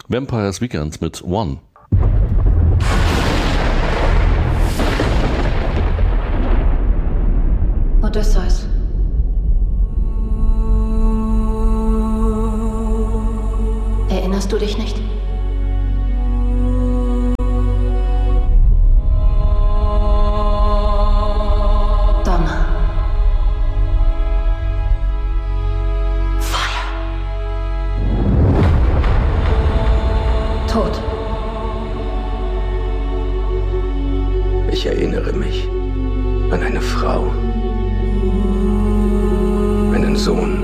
Vampires Weekend mit One. Odysseus. Erinnerst du dich nicht? Donner. Feuer. Tod. Ich erinnere mich an eine Frau, einen Sohn,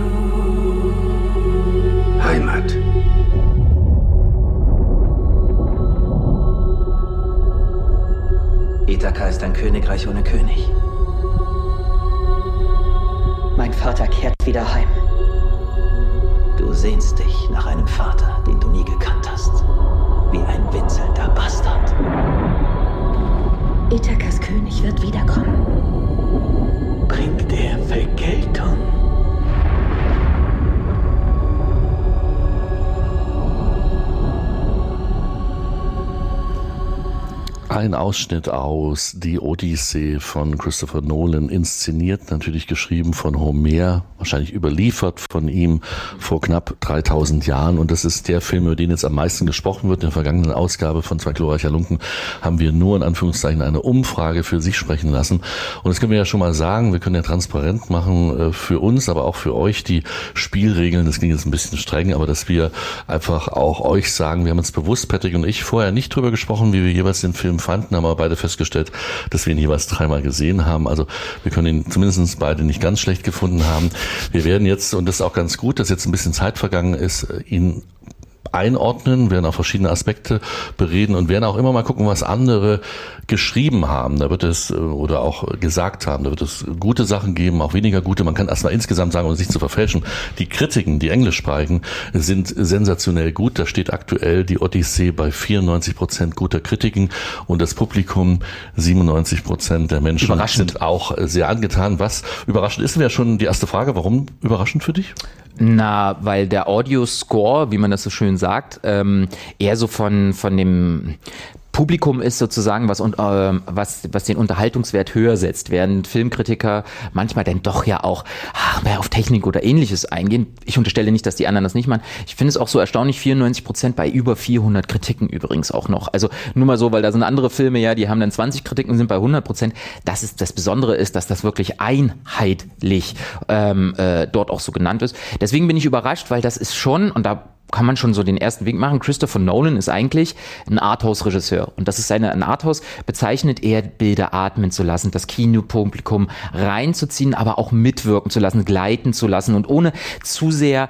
Heimat. Ithaka ist ein Königreich ohne König. Mein Vater kehrt wieder heim. Du sehnst dich nach einem Vater, den du nie gekannt hast. Wie ein winselnder Bastard. Ithakas König wird wiederkommen. Bringt er Vergeltung? Ein Ausschnitt aus Die Odyssee von Christopher Nolan, inszeniert, natürlich geschrieben von Homer, wahrscheinlich überliefert von ihm vor knapp 3000 Jahren. Und das ist der Film, über den jetzt am meisten gesprochen wird. In der vergangenen Ausgabe von Zwei glorreicher Lunken haben wir nur in Anführungszeichen eine Umfrage für sich sprechen lassen. Und das können wir ja schon mal sagen, wir können ja transparent machen für uns, aber auch für euch die Spielregeln. Das klingt jetzt ein bisschen streng, aber dass wir einfach auch euch sagen, wir haben uns bewusst, Patrick und ich, vorher nicht drüber gesprochen, wie wir jeweils den Film fanden, haben aber beide festgestellt, dass wir ihn jeweils 3-mal gesehen haben. Also wir können ihn zumindest beide nicht ganz schlecht gefunden haben. Wir werden jetzt, und das ist auch ganz gut, dass jetzt ein bisschen Zeit vergangen ist, ihn einordnen, werden auch verschiedene Aspekte bereden und werden auch immer mal gucken, was andere geschrieben haben. Da wird es, oder auch gesagt haben, da wird es gute Sachen geben, auch weniger gute. Man kann erstmal insgesamt sagen, um es nicht zu verfälschen, die Kritiken, die englischsprachigen, sind sensationell gut. Da steht aktuell die Odyssee bei 94% guter Kritiken und das Publikum, 97% der Menschen sind auch sehr angetan. Was überraschend ist, wäre schon die erste Frage. Warum überraschend für dich? Na, weil der Audio-Score, wie man das so schön sagt, eher so von dem Publikum ist sozusagen, was den Unterhaltungswert höher setzt, während Filmkritiker manchmal dann doch ja auch mehr auf Technik oder Ähnliches eingehen. Ich unterstelle nicht, dass die anderen das nicht machen. Ich finde es auch so erstaunlich, 94% bei über 400 Kritiken übrigens auch noch. Also nur mal so, weil da sind andere Filme, ja, die haben dann 20 Kritiken, sind bei 100%. Das Besondere ist, dass das wirklich einheitlich dort auch so genannt ist. Deswegen bin ich überrascht, weil das ist schon, und da kann man schon so den ersten Weg machen. Christopher Nolan ist eigentlich ein Arthouse-Regisseur. Und das ist ein Arthouse bezeichnet eher, Bilder atmen zu lassen, das Kinopublikum reinzuziehen, aber auch mitwirken zu lassen, gleiten zu lassen und ohne zu sehr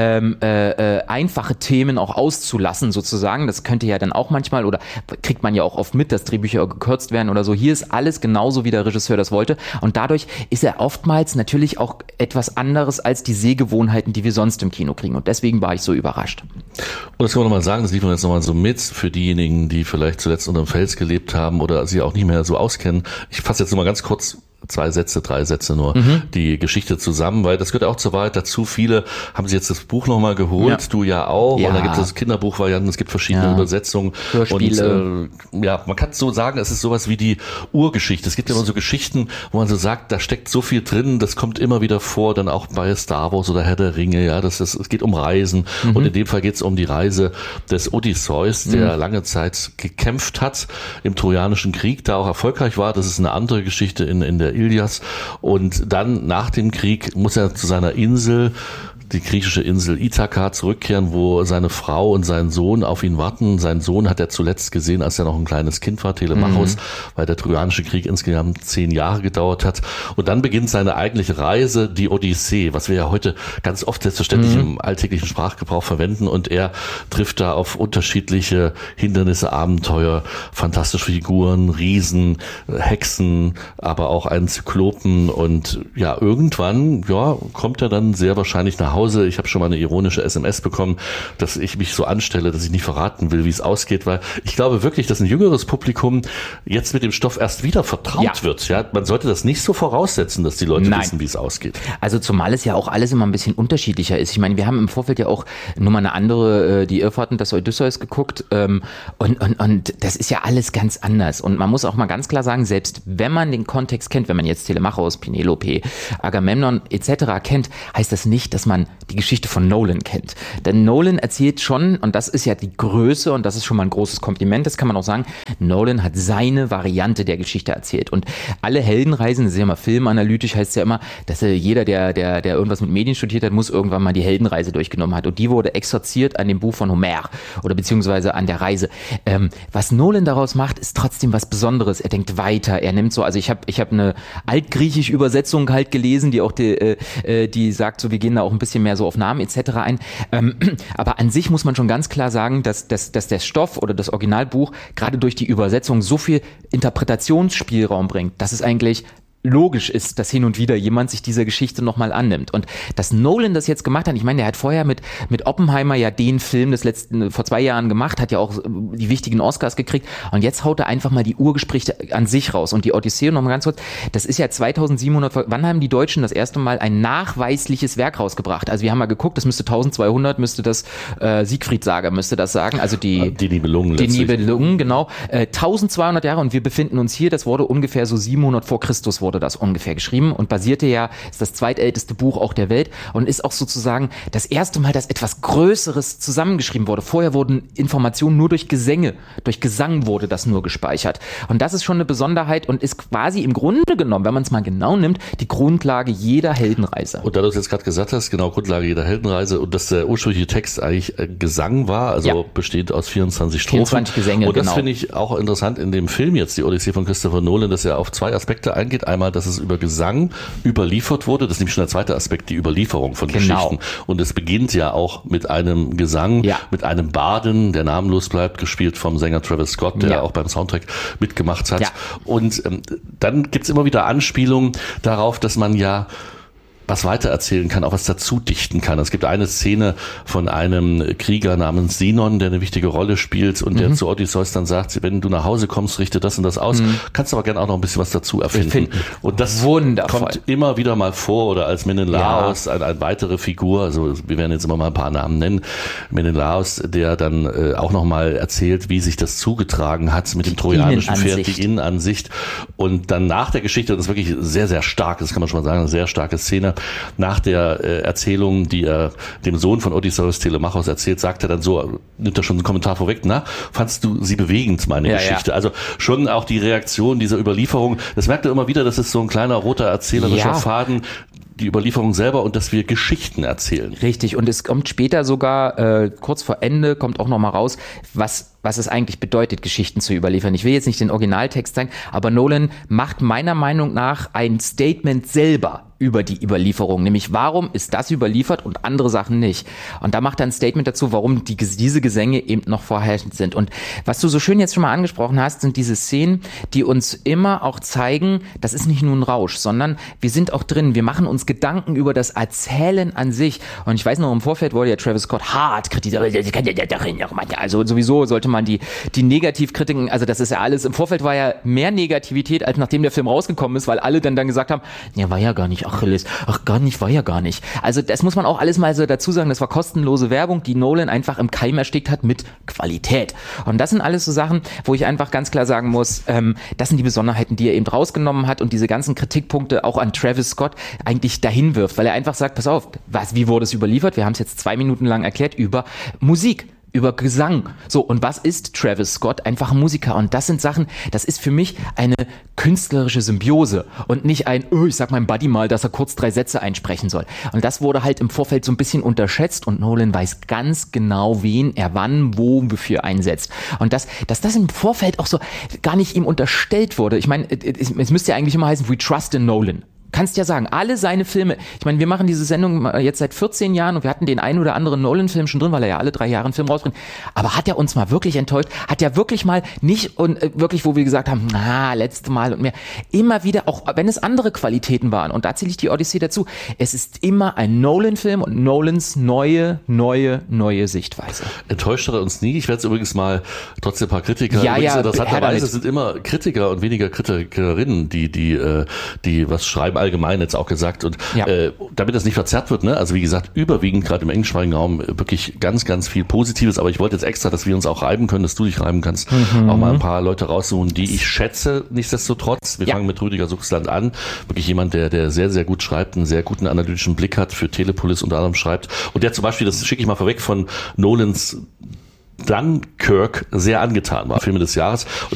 einfache Themen auch auszulassen sozusagen. Das könnte ja dann auch manchmal, oder kriegt man ja auch oft mit, dass Drehbücher gekürzt werden oder so. Hier ist alles genauso, wie der Regisseur das wollte. Und dadurch ist er oftmals natürlich auch etwas anderes als die Sehgewohnheiten, die wir sonst im Kino kriegen. Und deswegen war ich so überrascht. Und das kann man nochmal sagen, das liefern wir jetzt nochmal so mit für diejenigen, die vielleicht zuletzt unter dem Fels gelebt haben oder sie auch nicht mehr so auskennen. Ich fasse jetzt nochmal ganz kurz 3 Sätze nur die Geschichte zusammen, weil das gehört auch zur Wahrheit dazu. Viele haben sich jetzt das Buch nochmal geholt, ja. Du ja auch. Ja. Und da gibt es Kinderbuchvarianten, es gibt verschiedene Übersetzungen. Hörspiele. Und man kann so sagen, es ist sowas wie die Urgeschichte. Es gibt ja immer so Geschichten, wo man so sagt, da steckt so viel drin, das kommt immer wieder vor, dann auch bei Star Wars oder Herr der Ringe. Ja, es geht um Reisen und in dem Fall geht es um die Reise des Odysseus, der lange Zeit gekämpft hat im Trojanischen Krieg, da auch erfolgreich war. Das ist eine andere Geschichte in der Ilias, und dann nach dem Krieg muss er zu seiner Insel, die griechische Insel Ithaka, zurückkehren, wo seine Frau und sein Sohn auf ihn warten. Sein Sohn hat er zuletzt gesehen, als er noch ein kleines Kind war, Telemachos, weil der Trojanische Krieg insgesamt 10 Jahre gedauert hat. Und dann beginnt seine eigentliche Reise, die Odyssee, was wir ja heute ganz oft selbstverständlich im alltäglichen Sprachgebrauch verwenden. Und er trifft da auf unterschiedliche Hindernisse, Abenteuer, fantastische Figuren, Riesen, Hexen, aber auch einen Zyklopen. Und ja, irgendwann kommt er dann sehr wahrscheinlich nach Hause. Ich habe schon mal eine ironische SMS bekommen, dass ich mich so anstelle, dass ich nicht verraten will, wie es ausgeht, weil ich glaube wirklich, dass ein jüngeres Publikum jetzt mit dem Stoff erst wieder vertraut wird. Ja, man sollte das nicht so voraussetzen, dass die Leute wissen, wie es ausgeht. Also zumal es ja auch alles immer ein bisschen unterschiedlicher ist. Ich meine, wir haben im Vorfeld ja auch nur mal eine andere, die Irrfahrten des Odysseus geguckt, und das ist ja alles ganz anders. Und man muss auch mal ganz klar sagen, selbst wenn man den Kontext kennt, wenn man jetzt Telemachos, Penelope, Agamemnon etc. kennt, heißt das nicht, dass man die Geschichte von Nolan kennt. Denn Nolan erzählt schon, und das ist ja die Größe, und das ist schon mal ein großes Kompliment, das kann man auch sagen, Nolan hat seine Variante der Geschichte erzählt. Und alle Heldenreisen, das ist ja immer filmanalytisch, heißt es ja immer, dass jeder, der irgendwas mit Medien studiert hat, muss irgendwann mal die Heldenreise durchgenommen hat. Und die wurde exorziert an dem Buch von Homer oder beziehungsweise an der Reise. Was Nolan daraus macht, ist trotzdem was Besonderes. Er denkt weiter, er nimmt so, also ich hab eine altgriechische Übersetzung halt gelesen, die auch die sagt so, wir gehen da auch ein bisschen mehr so auf Namen etc. ein. Aber an sich muss man schon ganz klar sagen, dass der Stoff oder das Originalbuch gerade durch die Übersetzung so viel Interpretationsspielraum bringt, dass es eigentlich logisch ist, dass hin und wieder jemand sich dieser Geschichte nochmal annimmt. Und dass Nolan das jetzt gemacht hat, ich meine, der hat vorher mit Oppenheimer ja den Film vor 2 Jahren gemacht, hat ja auch die wichtigen Oscars gekriegt und jetzt haut er einfach mal die Urgeschichte an sich raus. Und die Odyssee, nochmal ganz kurz, das ist ja 2700, wann haben die Deutschen das erste Mal ein nachweisliches Werk rausgebracht? Also wir haben mal geguckt, das müsste 1200, müsste das Siegfried-Saga müsste das sagen, also die Nibelungen. Die Nibelungen, genau. 1200 Jahre und wir befinden uns hier, das wurde ungefähr so 700 vor Christus wurde das ungefähr geschrieben und basierte ja, ist das zweitälteste Buch auch der Welt und ist auch sozusagen das erste Mal, dass etwas Größeres zusammengeschrieben wurde. Vorher wurden Informationen nur durch Gesänge, durch Gesang wurde das nur gespeichert. Und das ist schon eine Besonderheit und ist quasi im Grunde genommen, wenn man es mal genau nimmt, die Grundlage jeder Heldenreise. Und da du es jetzt gerade gesagt hast, genau, Grundlage jeder Heldenreise und dass der ursprüngliche Text eigentlich Gesang war, also besteht aus 24 Strophen. 24 Gesänge, und das finde ich auch interessant in dem Film jetzt, die Odyssee von Christopher Nolan, dass er auf 2 Aspekte eingeht. Einmal, dass es über Gesang überliefert wurde. Das ist nämlich schon der zweite Aspekt, die Überlieferung von Geschichten. Und es beginnt ja auch mit einem Gesang, mit einem Barden, der namenlos bleibt, gespielt vom Sänger Travis Scott, der auch beim Soundtrack mitgemacht hat. Ja. Und dann gibt's immer wieder Anspielungen darauf, dass man ja was weitererzählen kann, auch was dazu dichten kann. Es gibt eine Szene von einem Krieger namens Sinon, der eine wichtige Rolle spielt und der zu Odysseus dann sagt, wenn du nach Hause kommst, richte das und das aus, kannst aber gerne auch noch ein bisschen was dazu erfinden. Und das kommt immer wieder mal vor oder als Menelaos, eine weitere Figur, also wir werden jetzt immer mal ein paar Namen nennen, Menelaos, der dann auch nochmal erzählt, wie sich das zugetragen hat mit dem trojanischen Pferd, die Innenansicht und dann nach der Geschichte, und das ist wirklich sehr, sehr stark, das kann man schon mal sagen, eine sehr starke Szene, nach der Erzählung, die er dem Sohn von Odysseus, Telemachos, erzählt, sagt er dann so, nimmt er schon einen Kommentar vorweg, fandst du sie bewegend, meine Geschichte? Also schon auch die Reaktion dieser Überlieferung, das merkt er immer wieder, das ist so ein kleiner roter erzählerischer Faden, die Überlieferung selber und dass wir Geschichten erzählen. Richtig, und es kommt später sogar, kurz vor Ende, kommt auch nochmal raus, was es eigentlich bedeutet, Geschichten zu überliefern. Ich will jetzt nicht den Originaltext sagen, aber Nolan macht meiner Meinung nach ein Statement selber über die Überlieferung, nämlich warum ist das überliefert und andere Sachen nicht. Und da macht er ein Statement dazu, warum diese Gesänge eben noch vorherrschend sind. Und was du so schön jetzt schon mal angesprochen hast, sind diese Szenen, die uns immer auch zeigen, das ist nicht nur ein Rausch, sondern wir sind auch drin, wir machen uns Gedanken über das Erzählen an sich. Und ich weiß noch, im Vorfeld wurde ja Travis Scott hart kritisiert, also sowieso sollte man die Negativkritiken, also das ist ja alles, im Vorfeld war ja mehr Negativität, als nachdem der Film rausgekommen ist, weil alle dann gesagt haben, ja, war ja gar nicht, war ja gar nicht. Also das muss man auch alles mal so dazu sagen, das war kostenlose Werbung, die Nolan einfach im Keim erstickt hat mit Qualität. Und das sind alles so Sachen, wo ich einfach ganz klar sagen muss, das sind die Besonderheiten, die er eben rausgenommen hat und diese ganzen Kritikpunkte auch an Travis Scott eigentlich dahin wirft, weil er einfach sagt, pass auf, wie wurde es überliefert? Wir haben es jetzt 2 Minuten lang erklärt über Musik, über Gesang. So, und was ist Travis Scott? Einfach ein Musiker. Und das sind Sachen, das ist für mich eine künstlerische Symbiose und nicht ich sag meinem Buddy mal, dass er kurz 3 Sätze einsprechen soll. Und das wurde halt im Vorfeld so ein bisschen unterschätzt und Nolan weiß ganz genau, wen er wann, wo, wofür einsetzt. Und dass das im Vorfeld auch so gar nicht ihm unterstellt wurde. Ich meine, es müsste ja eigentlich immer heißen, we trust in Nolan. kannst ja sagen, alle seine Filme, ich meine, wir machen diese Sendung jetzt seit 14 Jahren und wir hatten den einen oder anderen Nolan-Film schon drin, weil er ja alle 3 Jahre einen Film rausbringt, aber hat er uns mal wirklich enttäuscht? Hat er wirklich mal nicht, und wirklich, wo wir gesagt haben, letzte Mal und mehr, immer wieder, auch wenn es andere Qualitäten waren, und da zähle ich die Odyssee dazu, es ist immer ein Nolan-Film und Nolans neue Sichtweise. Enttäuscht hat er uns nie. Ich werde es übrigens mal trotzdem ein paar Kritiker, interessanterweise sind immer Kritiker und weniger Kritikerinnen, die was schreiben, allgemein jetzt auch gesagt, und damit das nicht verzerrt wird, ne? Also wie gesagt, überwiegend gerade im englischsprachigen Raum wirklich ganz, ganz viel Positives, aber ich wollte jetzt extra, dass wir uns auch reiben können, dass du dich reiben kannst, auch mal ein paar Leute raussuchen, die ich schätze, nichtsdestotrotz. Wir fangen mit Rüdiger Suchsland an, wirklich jemand, der sehr, sehr gut schreibt, einen sehr guten analytischen Blick hat, für Telepolis unter anderem schreibt, und der zum Beispiel, das schicke ich mal vorweg, von Nolans Dunkirk sehr angetan war, Filme des Jahres. Und